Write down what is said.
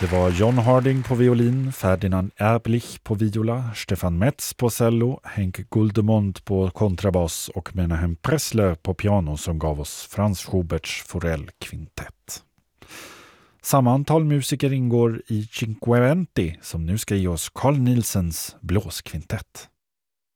Det var John Harding på violin, Ferdinand Erblich på viola, Stefan Metz på cello, Henk Guldemond på kontrabass och Menahem Pressler på piano som gav oss Franz Schuberts Forell-kvintett. Samma antal musiker ingår i Cinqueventi som nu ska ge oss Carl Nielsens blåskvintett.